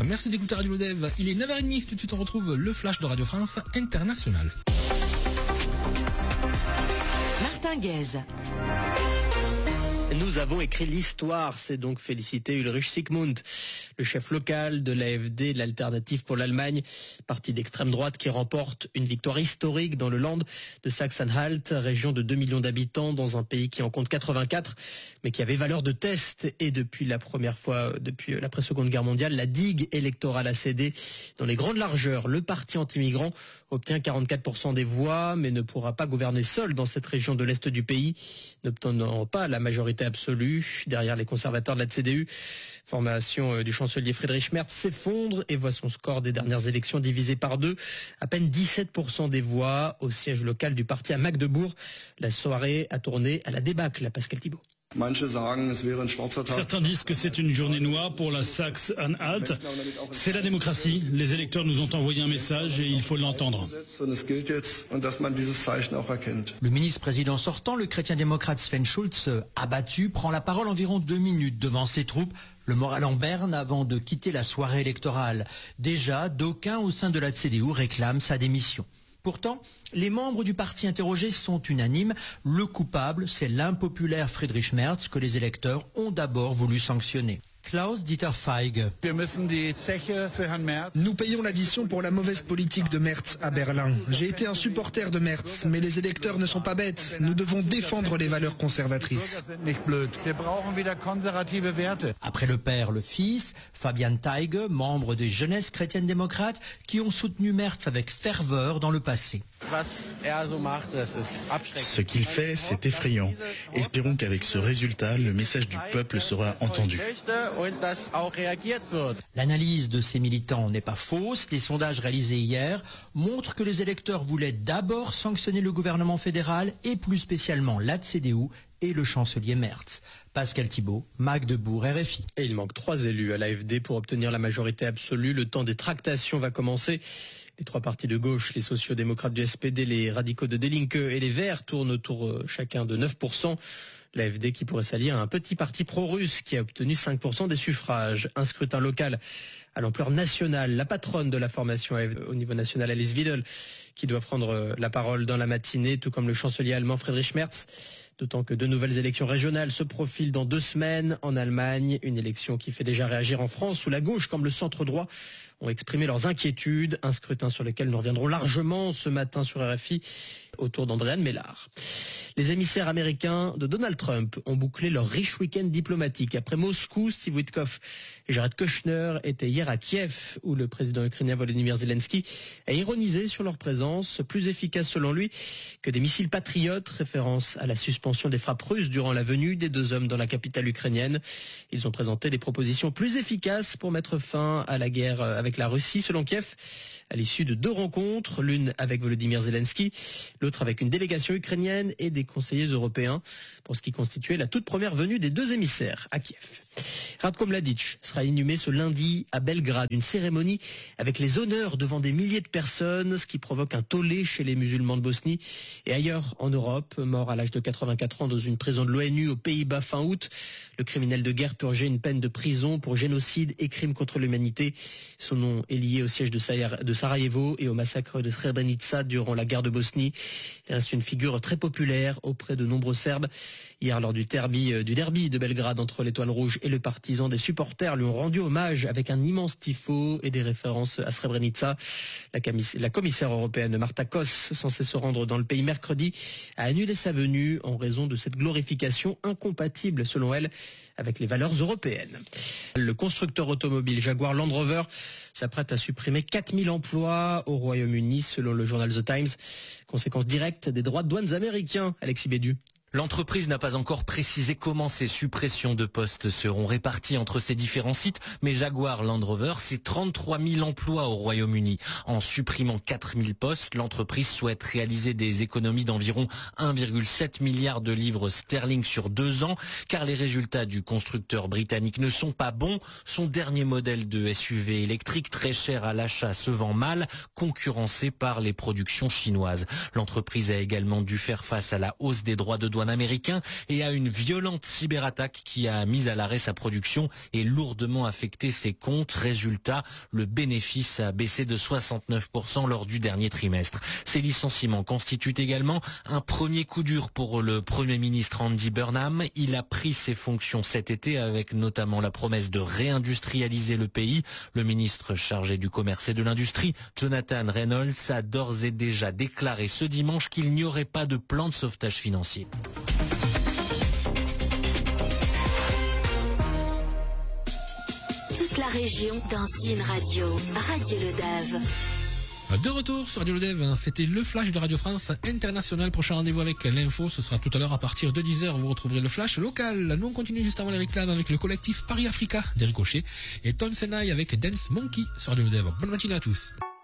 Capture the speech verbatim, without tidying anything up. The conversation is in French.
Merci d'écouter Radio Lodève. Il est neuf heures trente. Tout de suite, on retrouve le flash de Radio France International. Martin Guez. Nous avons écrit l'histoire, c'est donc félicité Ulrich Sigmund, le chef local de l'A F D, l'Alternative pour l'Allemagne, parti d'extrême droite qui remporte une victoire historique dans le Land de Saxe-Anhalt, région de deux millions d'habitants dans un pays qui en compte quatre-vingt-quatre, mais qui avait valeur de test. Et depuis la première fois, depuis l'après-seconde guerre mondiale, la digue électorale a cédé dans les grandes largeurs. Le parti anti-migrant obtient quarante-quatre pour cent des voix, mais ne pourra pas gouverner seul dans cette région de l'Est du pays, n'obtenant pas la majorité absolue. Derrière les conservateurs de la C D U, formation du chancelier Friedrich Merz s'effondre et voit son score des dernières élections divisé par deux. À peine dix-sept pour cent des voix au siège local du parti à Magdebourg. La soirée a tourné à la débâcle à Pascal Thibault. Certains disent que c'est une journée noire pour la Saxe-Anhalt. C'est la démocratie. Les électeurs nous ont envoyé un message et il faut l'entendre. Le ministre-président sortant, le chrétien-démocrate Sven Schulz, abattu, prend la parole environ deux minutes devant ses troupes. Le moral en berne avant de quitter la soirée électorale. Déjà, d'aucuns au sein de la C D U réclament sa démission. Pourtant, les membres du parti interrogés sont unanimes. Le coupable, c'est l'impopulaire Friedrich Merz que les électeurs ont d'abord voulu sanctionner. Klaus-Dieter Feige. Nous payons l'addition pour la mauvaise politique de Merz à Berlin. J'ai été un supporter de Merz, mais les électeurs ne sont pas bêtes. Nous devons défendre les valeurs conservatrices. Après le père, le fils, Fabian Teige, membre des Jeunesses chrétiennes démocrates, qui ont soutenu Merz avec ferveur dans le passé. Ce qu'il fait, c'est effrayant. Espérons qu'avec ce résultat, le message du peuple sera entendu. L'analyse de ces militants n'est pas fausse. Les sondages réalisés hier montrent que les électeurs voulaient d'abord sanctionner le gouvernement fédéral et plus spécialement la C D U et le chancelier Merz. Pascal Thibault, Magdebourg, R F I. Et il manque trois élus à l'A F D pour obtenir la majorité absolue. Le temps des tractations va commencer. Les trois partis de gauche, les sociaux-démocrates du S P D, les radicaux de Die Linke et les Verts tournent autour euh, chacun de neuf pour cent. L'A F D qui pourrait s'allier à un petit parti pro-russe qui a obtenu cinq pour cent des suffrages. Un scrutin local à l'ampleur nationale. La patronne de la formation A F D au niveau national, Alice Weidel, qui doit prendre la parole dans la matinée, tout comme le chancelier allemand Friedrich Merz. D'autant que de nouvelles élections régionales se profilent dans deux semaines en Allemagne. Une élection qui fait déjà réagir en France, où la gauche comme le centre droit ont exprimé leurs inquiétudes. Un scrutin sur lequel nous reviendrons largement ce matin sur R F I autour d'Andréane Mellard. Les émissaires américains de Donald Trump ont bouclé leur riche week-end diplomatique. Après Moscou, Steve Witkoff et Jared Kushner étaient hier à Kiev, où le président ukrainien Volodymyr Zelensky a ironisé sur leur présence, plus efficace selon lui que des missiles patriotes, référence à la suspension des frappes russes durant la venue des deux hommes dans la capitale ukrainienne. Ils ont présenté des propositions plus efficaces pour mettre fin à la guerre avec la Russie, selon Kiev, à l'issue de deux rencontres, l'une avec Volodymyr Zelensky, l'autre avec une délégation ukrainienne et des conseillers européens, pour ce qui constituait la toute première venue des deux émissaires à Kiev. Ratko Mladic sera inhumé ce lundi à Belgrade, une cérémonie avec les honneurs devant des milliers de personnes, ce qui provoque un tollé chez les musulmans de Bosnie et ailleurs en Europe. Mort à l'âge de quatre-vingt-quatre ans dans une prison de l'ONU aux Pays-Bas fin août, le criminel de guerre purgeait une peine de prison pour génocide et crimes contre l'humanité. Son nom est lié au siège de Sarajevo et au massacre de Srebrenica durant la guerre de Bosnie. Il reste une figure très populaire auprès de nombreux Serbes. Hier, lors du derby, du derby de Belgrade entre l'Étoile Rouge et le Partizan, des supporters lui ont rendu hommage avec un immense tifo et des références à Srebrenica. La, la commissaire européenne Marta Kos, censée se rendre dans le pays mercredi, a annulé sa venue en raison de cette glorification incompatible, selon elle, avec les valeurs européennes. Le constructeur automobile Jaguar Land Rover s'apprête à supprimer quatre mille emplois au Royaume-Uni, selon le journal The Times. Conséquence directe des droits de douane américains. Alexis Bédu. L'entreprise n'a pas encore précisé comment ces suppressions de postes seront réparties entre ces différents sites, mais Jaguar Land Rover, c'est trente-trois mille emplois au Royaume-Uni. En supprimant quatre mille postes, l'entreprise souhaite réaliser des économies d'environ un virgule sept milliard de livres sterling sur deux ans, car les résultats du constructeur britannique ne sont pas bons. Son dernier modèle de S U V électrique, très cher à l'achat, se vend mal, concurrencé par les productions chinoises. L'entreprise a également dû faire face à la hausse des droits de douane téléphone américain et à une violente cyberattaque qui a mis à l'arrêt sa production et lourdement affecté ses comptes. Résultat, le bénéfice a baissé de soixante-neuf pour cent lors du dernier trimestre. Ces licenciements constituent également un premier coup dur pour le Premier ministre Andy Burnham. Il a pris ses fonctions cet été avec notamment la promesse de réindustrialiser le pays. Le ministre chargé du commerce et de l'industrie, Jonathan Reynolds, a d'ores et déjà déclaré ce dimanche qu'il n'y aurait pas de plan de sauvetage financier. Toute la région dans une radio. Radio Le Dave. De retour sur Radio Le Dev, c'était le flash de Radio France International. Prochain rendez-vous avec l'info, ce sera tout à l'heure à partir de dix heures. Vous retrouverez le flash local. Nous on continue juste avant les réclames avec le collectif Paris Africa d'Eric Cochet et Tom Senai avec Dance Monkey sur Radio Le Dev. Bonne matinée à tous.